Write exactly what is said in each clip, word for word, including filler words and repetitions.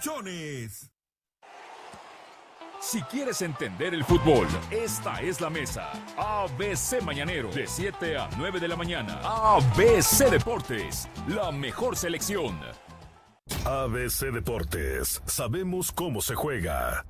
chichones. Si quieres entender el fútbol, esta es la mesa. A B C Mañanero, de siete a nueve de la mañana. A B C Deportes, la mejor selección. A B C Deportes, sabemos cómo se juega.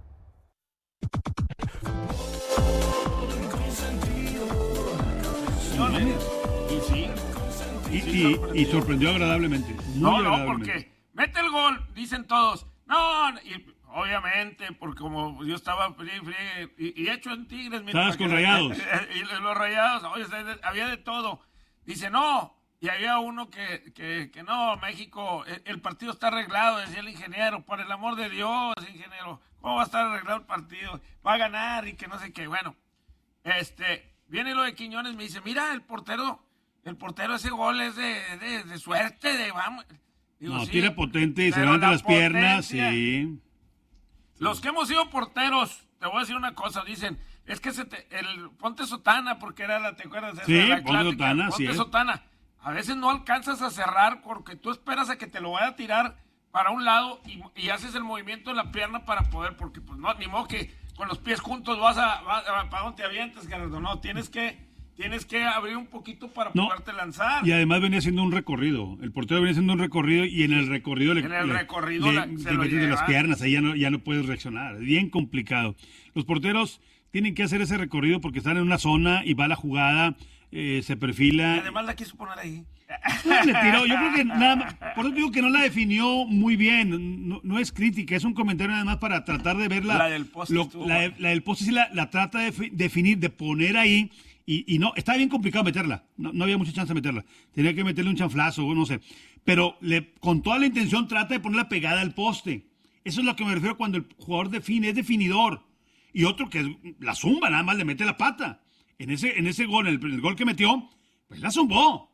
Y sí. Y, y, y sorprendió agradablemente. Muy No, no, agradablemente. porque mete el gol, dicen todos. No, y obviamente, porque como yo estaba friegue, friegue, y, y hecho en Tigres. Estabas con Rayados. Y los Rayados, oye, había de todo. Dice, no, y había uno que, que, que no, México, el, el partido está arreglado, decía el ingeniero, por el amor de Dios, ingeniero, ¿cómo va a estar arreglado el partido? Va a ganar y que no sé qué. Bueno, este, viene lo de Quiñones, me dice, mira, el portero, el portero ese gol es de, de, de suerte, de vamos. Digo, no, sí, tira potente y se pero levanta la las piernas, potencia. sí. Los que hemos sido porteros, te voy a decir una cosa, dicen, es que se te, el ponte sotana, porque era la, ¿te acuerdas? Esa, Sí, la ponte clásica, sotana, ponte sí es. sotana. A veces no alcanzas a cerrar porque tú esperas a que te lo vaya a tirar para un lado y, y haces el movimiento de la pierna para poder, porque pues no, ni modo que con los pies juntos vas a, vas a ¿para dónde te avientas, Gerardo? No, tienes que... Tienes que abrir un poquito para No, poderte lanzar. Y además venía haciendo un recorrido. El portero venía haciendo un recorrido y en el recorrido le, En el le- recorrido le- la- te se lo metes de las lleva. piernas, ahí ya no, ya no puedes reaccionar. Es bien complicado. Los porteros tienen que hacer ese recorrido porque están en una zona y va la jugada, eh, se Y perfila. además la quiso poner ahí. No, le tiró. Yo creo que nada más, por eso digo que no la definió muy bien. No, no es crítica, es un comentario nada más para tratar de verla. La del poste lo- estuvo la, buena. la del poste sí la, la trata de fi- definir, de poner ahí. Y, y no, estaba bien complicado meterla. No, no había mucha chance de meterla. Tenía que meterle un chanflazo, no sé. Pero le, con toda la intención trata de ponerla pegada al poste. Eso es lo que me refiero cuando el jugador define, es definidor. Y otro que es la zumba, nada más le mete la pata. En ese, en ese gol, en el, el gol que metió, pues la zumbó.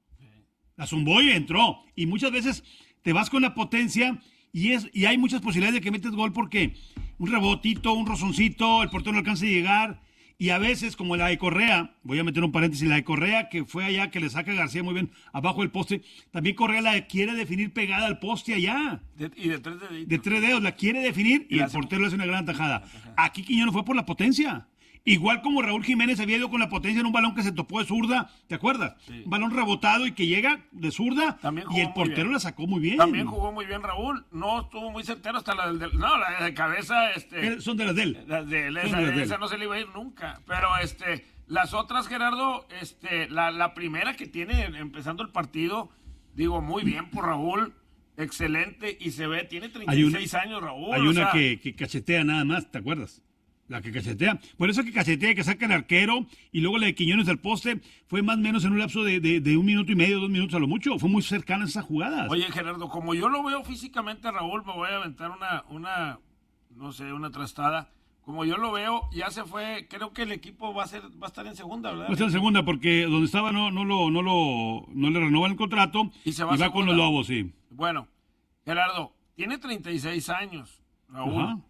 La zumbó y entró. Y muchas veces te vas con la potencia y, es, y hay muchas posibilidades de que metes gol porque un rebotito, un rozoncito, el portero no alcanza a llegar. Y a veces, como la de Correa, voy a meter un paréntesis, la de Correa que fue allá, que le saca a García muy bien abajo del poste, también Correa la quiere definir pegada al poste allá. De- y de tres deditos. De tres dedos, la quiere definir y, Y la el hace- portero le hace una gran tajada. Aquí Quiñones fue por la potencia. Igual como Raúl Jiménez había ido con la potencia en un balón que se topó de zurda, ¿te acuerdas? Sí. Un balón rebotado y que llega de zurda También y jugó el muy portero bien. la sacó muy bien. También jugó muy bien Raúl. No estuvo muy certero hasta la del... del- no, la de cabeza, este... Eh, Son de las de él. La de él, Son esa, de las de él. esa no se le iba a ir nunca. Pero este, las otras, Gerardo, este, la, la primera que tiene empezando el partido, digo, muy bien por Raúl, excelente, y se ve, tiene treinta y seis años Raúl. Hay o una sea, que, que cachetea nada más, ¿te acuerdas? La que cachetea. Por eso que cachetea, que saca el arquero y luego la de Quiñones al poste fue más o menos en un lapso de, de, de un minuto y medio, dos minutos a lo mucho. Fue muy cercana a esas jugadas. Oye, Gerardo, como yo lo veo físicamente, Raúl, me voy a aventar una, una, no sé, una trastada. Como yo lo veo, ya se fue, creo que el equipo va a ser, va a estar en segunda, ¿verdad? No está en segunda porque donde estaba no, no lo, no lo, no le renovan el contrato Y se va a con segunda. los Lobos, sí. Bueno, Gerardo, tiene treinta y seis años, Raúl. Ajá.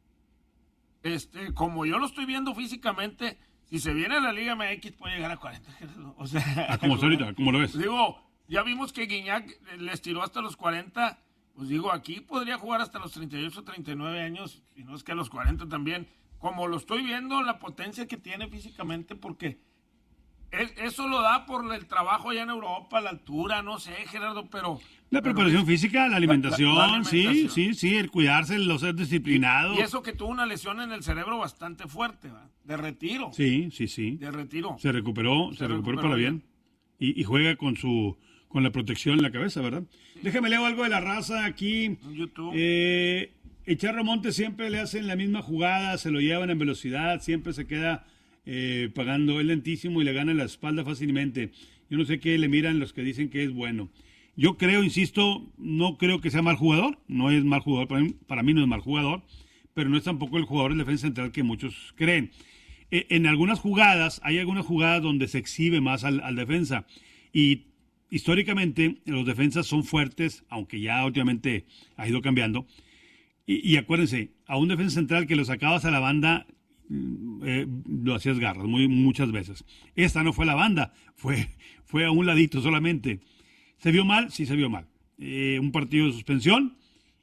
Este, como yo lo estoy viendo físicamente, si se viene a la Liga M X puede llegar a cuarenta, Gerardo. O sea, Ah, como está ahorita, como lo ves. Digo, ya vimos que Guiñac les tiró hasta los cuarenta, pues digo, aquí podría jugar hasta los treinta y ocho, treinta y nueve años, y no es que a los cuarenta también. Como lo estoy viendo, la potencia que tiene físicamente, porque es- eso lo da por el trabajo allá en Europa, la altura, no sé, Gerardo, pero... La preparación física, la alimentación, la- la sí, alimentación. sí, sí, el cuidarse, el ser disciplinado. Y eso que tuvo una lesión en el cerebro bastante fuerte, ¿verdad? De retiro. Sí, sí, sí. De retiro. Se recuperó, se, Se recuperó, recuperó para bien. bien. Y, y juega con su con la protección en la cabeza, ¿verdad? Déjame leer algo de la raza aquí. En YouTube. Eh, el Charro Montes siempre le hacen la misma jugada, se lo llevan en velocidad, siempre se queda eh, pagando, es lentísimo y le gana la espalda fácilmente. Yo no sé qué le miran los que dicen que es bueno. Yo creo, insisto, no creo que sea mal jugador, no es mal jugador, para mí, para mí no es mal jugador, pero no es tampoco el jugador de defensa central que muchos creen. Eh, en algunas jugadas, hay algunas jugadas donde se exhibe más al, al defensa y históricamente los defensas son fuertes, aunque ya últimamente ha ido cambiando. Y, y acuérdense, a un defensa central que lo sacabas a la banda, eh, lo hacías garras muy, muchas veces. Esta no fue a la banda, fue, fue a un ladito solamente. ¿Se vio mal? Sí, se vio mal. Eh, un partido de suspensión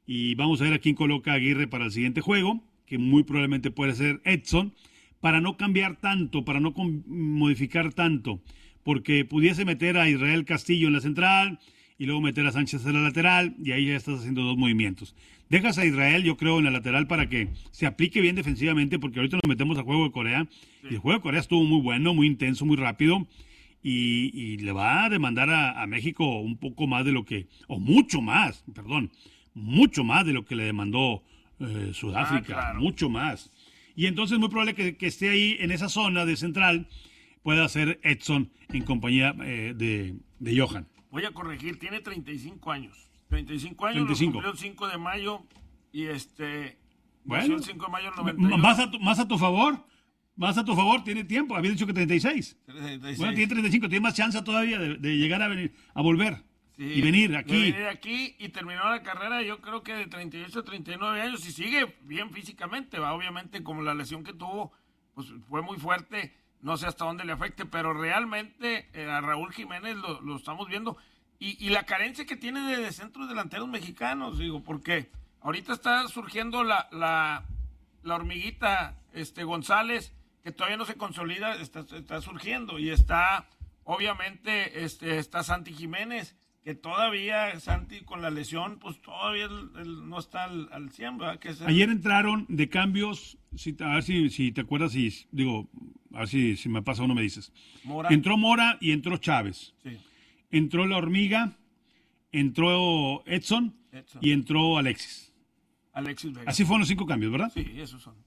Y vamos a ver a quién coloca a Aguirre para el siguiente juego, que muy probablemente puede ser Edson, para no cambiar tanto, para no com- modificar tanto, porque pudiese meter a Israel Castillo en la central y luego meter a Sánchez en la lateral, y ahí ya estás haciendo dos movimientos. Dejas a Israel, yo creo, en la lateral para que se aplique bien defensivamente, porque ahorita nos metemos al juego de Corea, sí. Y el juego de Corea estuvo muy bueno, muy intenso, muy rápido, y, y le va a demandar a, a México un poco más de lo que, o mucho más, perdón, mucho más de lo que le demandó eh, Sudáfrica, ah, claro. Mucho más. Y entonces es muy probable que, que esté ahí en esa zona de central, pueda ser Edson en compañía eh, de, de Johan. Voy a corregir, tiene treinta y cinco años. treinta y cinco años, treinta y cinco. Cumplió el cinco de mayo y este... Bueno, el cinco de mayo del noventa y uno. Más a, tu, más a tu favor, más a tu favor, tiene tiempo. Había dicho que treinta y seis. treinta y seis. Bueno, tiene treinta y cinco, tiene más chance todavía de, de llegar a venir, a volver. Sí, y venir aquí. De venir aquí y terminó la carrera, yo creo que de treinta y ocho a treinta y nueve años y sigue bien físicamente, va. Obviamente como la lesión que tuvo pues fue muy fuerte, no sé hasta dónde le afecte, pero realmente eh, a Raúl Jiménez lo, lo estamos viendo y, y la carencia que tiene de, de centros delanteros mexicanos, digo, porque ahorita está surgiendo la, la, la hormiguita este González, que todavía no se consolida, está, está surgiendo y está obviamente este está Santi Jiménez, que todavía Santi con la lesión, pues todavía él, él no está al, al cien, ¿verdad? Que es el... Ayer entraron de cambios, si, a ver si, si te acuerdas, si, digo, a ver si, si me pasa uno me dices. Mora. Entró Mora y entró Chávez. Sí. Entró La Hormiga, entró Edson, Edson. Y entró Alexis. Alexis Vega. Así fueron los cinco cambios, ¿verdad? Sí, esos son.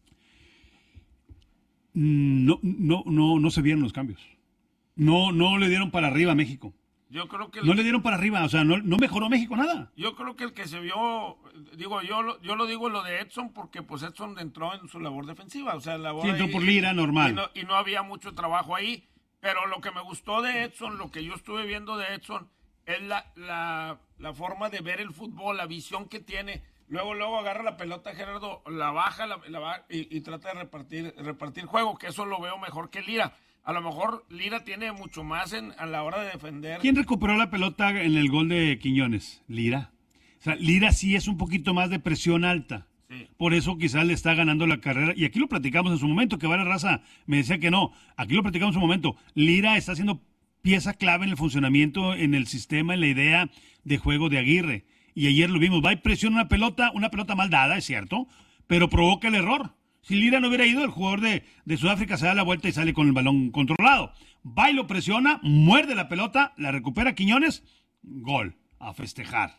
No, no, no, no se vieron los cambios. No, no le dieron para arriba a México. Yo creo que el, no le dieron para arriba, o sea, no, no mejoró México nada. Yo creo que el que se vio, digo, yo lo, yo lo digo lo de Edson porque pues Edson entró en su labor defensiva, o sea, labor sí, entró ahí, por Lira, normal. Y no, y no había mucho trabajo ahí, pero lo que me gustó de Edson, lo que yo estuve viendo de Edson, es la, la, la forma de ver el fútbol, la visión que tiene. Luego, luego agarra la pelota Gerardo, la baja, la, la baja y, y trata de repartir, repartir juego, que eso lo veo mejor que Lira. A lo mejor Lira tiene mucho más en, a la hora de defender. ¿Quién recuperó la pelota en el gol de Quiñones? Lira. O sea, Lira sí es un poquito más de presión alta. Sí. Por eso quizás le está ganando la carrera. Y aquí lo platicamos en su momento, que Vara Raza me decía que no. Aquí lo platicamos en su momento. Lira está siendo pieza clave en el funcionamiento, en el sistema, en la idea de juego de Aguirre. Y ayer lo vimos. Va y presiona una pelota, una pelota mal dada, es cierto, pero provoca el error. Si Lira no hubiera ido, el jugador de, de Sudáfrica se da la vuelta y sale con el balón controlado. Va y lo presiona, muerde la pelota, la recupera Quiñones, gol, a festejar.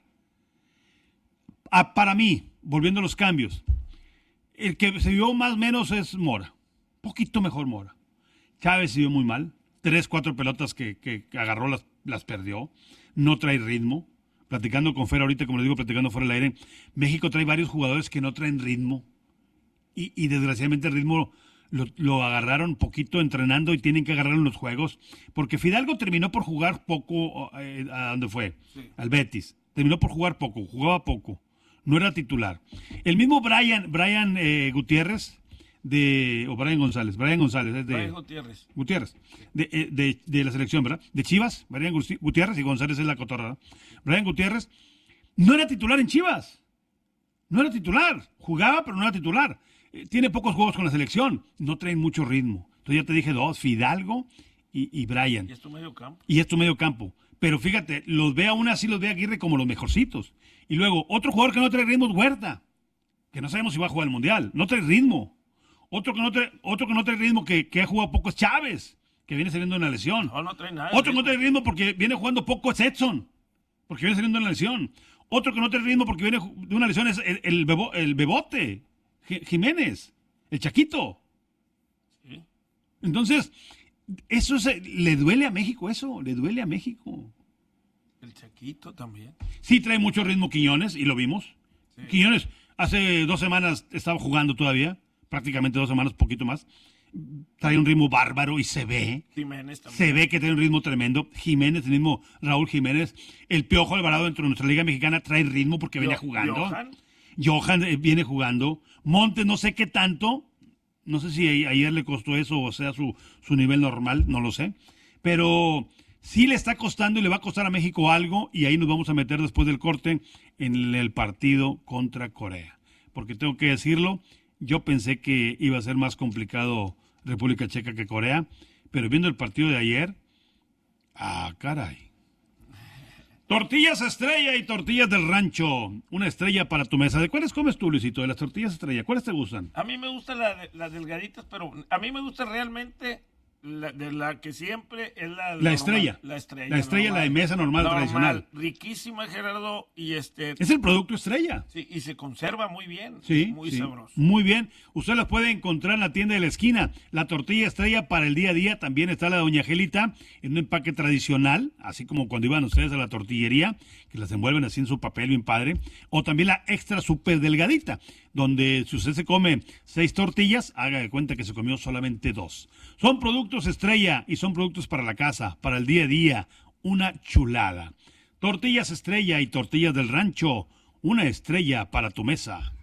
A, para mí, volviendo a los cambios, el que se vio más o menos es Mora. Poquito mejor Mora. Chávez se vio muy mal. Tres, cuatro pelotas que, que agarró, las, las perdió. No trae ritmo. Platicando con Fer ahorita, como les digo, platicando fuera del aire, México trae varios jugadores que no traen ritmo. Y, y desgraciadamente el ritmo lo, lo agarraron poquito entrenando y tienen que agarrarlo en los juegos. Porque Fidalgo terminó por jugar poco, eh, ¿a dónde fue? Sí. Al Betis. Terminó por jugar poco, jugaba poco. No era titular. El mismo Brian, Brian eh, Gutiérrez, de, o Brian González, Brian González. Es de, Brian Gutiérrez. Gutiérrez, de, de, de, de la selección, ¿verdad? De Chivas, Brian Gutiérrez y González es la cotorra, ¿verdad? Brian Gutiérrez no era titular en Chivas. No era titular. Jugaba, pero no era titular. Tiene pocos juegos con la selección, no traen mucho ritmo. Entonces ya te dije dos, Fidalgo y, y Brian. Y es tu medio campo. Y es tu medio campo. Pero fíjate, los ve aún así, los ve Aguirre como los mejorcitos. Y luego, otro jugador que no trae ritmo es Huerta, que no sabemos si va a jugar el Mundial. No trae ritmo. Otro que no trae, otro que no trae ritmo, que, que ha jugado poco es Chávez, que viene saliendo de una lesión. No, no trae nada. Otro que no trae ritmo porque viene jugando poco es Edson, porque viene saliendo de una lesión. Otro que no trae ritmo porque viene de una lesión es el, el, bebo, el Bebote. Jiménez, el Chaquito. Sí. Entonces, eso se, le duele a México, eso, le duele a México. El Chaquito también. Sí, trae mucho ritmo Quiñones, y lo vimos. Sí. Quiñones hace dos semanas estaba jugando todavía, prácticamente dos semanas, poquito más. Trae un ritmo bárbaro y se ve. Jiménez también. Se ve que trae un ritmo tremendo. Jiménez, el mismo Raúl Jiménez. El Piojo Alvarado dentro de nuestra Liga Mexicana trae ritmo porque venía jugando. Johan. Johan viene jugando. Montes no sé qué tanto. No sé si ayer le costó eso o sea su, su nivel normal, no lo sé. Pero sí le está costando y le va a costar a México algo, y ahí nos vamos a meter después del corte en el partido contra Corea. Porque tengo que decirlo, yo pensé que iba a ser más complicado República Checa que Corea, pero viendo el partido de ayer, ah, caray. Tortillas Estrella y tortillas del rancho. Una estrella para tu mesa. ¿De cuáles comes tú, Luisito? De las tortillas Estrella, ¿cuáles te gustan? A mí me gustan la de- las delgaditas, pero a mí me gusta realmente la, de la que siempre es la... La normal, estrella. La estrella. La estrella, la de mesa normal, tradicional. Riquísima, Gerardo, y este... Es el producto estrella. Sí, y se conserva muy bien. Sí, Muy sí, sabroso. muy bien. Usted las puede encontrar en la tienda de la esquina. La tortilla estrella para el día a día. También está la de Doña Angelita en un empaque tradicional, así como cuando iban ustedes a la tortillería, que las envuelven así en su papel bien padre. O también la extra súper delgadita, donde si usted se come seis tortillas, haga de cuenta que se comió solamente dos. Son productos estrella y son productos para la casa, para el día a día. Una chulada. Tortillas Estrella y tortillas del rancho. Una estrella para tu mesa.